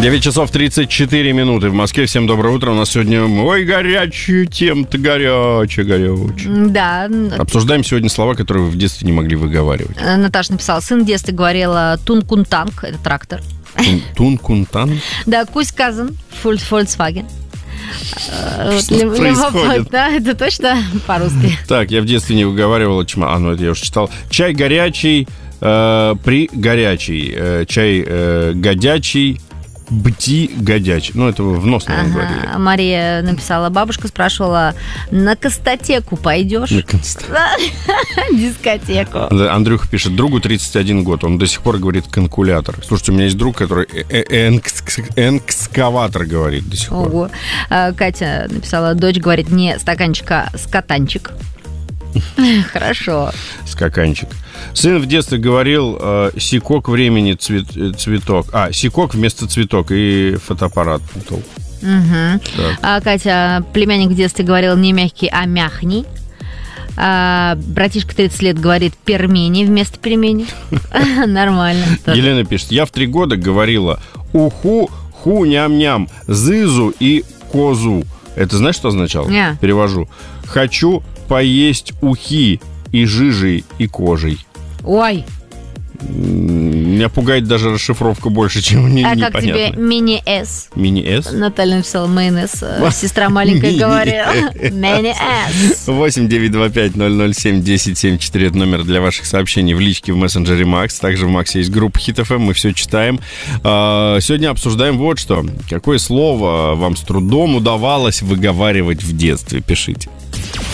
9 часов 34 минуты в Москве. Всем доброе утро. У нас сегодня, ой, горячая тема-то, горячая. Да. Обсуждаем сегодня слова, которые вы в детстве не могли выговаривать. Наташа написала, сын в детстве говорила тункунтанг, это трактор. Тункунтанг? Да, кусь-казан, Volkswagen. Что происходит? Да, это точно по-русски. Так, я в детстве не выговаривал, это я уже читал. Чай горячий, при горячий. Чай годячий, бти годячий. Это в нос, наверное, говорили. Мария написала, бабушка спрашивала, на кастотеку пойдешь? На кастотеку. Дискотеку. Андрюха пишет, другу 31 год, он до сих пор говорит конкулятор. Слушайте, у меня есть друг, который экскаватор говорит до сих пор. Ого. Катя написала, дочь говорит, не стаканчик, а скатанчик. Хорошо. Скаканчик. Сын в детстве говорил секок времени цветок. Секок вместо цветок и фотоаппарат путал. Угу. Катя, племянник в детстве говорил не мягкий, а мяхний. Братишка 30 лет говорит пермени вместо пельмени. Нормально. Елена пишет, я в 3 года говорила уху, ху, ням-ням, зызу и козу. Это знаешь, что означало? Не. Перевожу. Хочу поесть ухи и жижей, и кожей. Ой. Меня пугает даже расшифровка больше, чем непонятно. А как тебе мини-эс? Мини-эс? Наталья написала майонез. Сестра маленькая говорила. Мини-эс. 8-925-007-1074. Это номер для ваших сообщений в личке в мессенджере Макс. Также в Максе есть группа Hit FM. Мы все читаем. Сегодня обсуждаем вот что. Какое слово вам с трудом удавалось выговаривать в детстве? Пишите.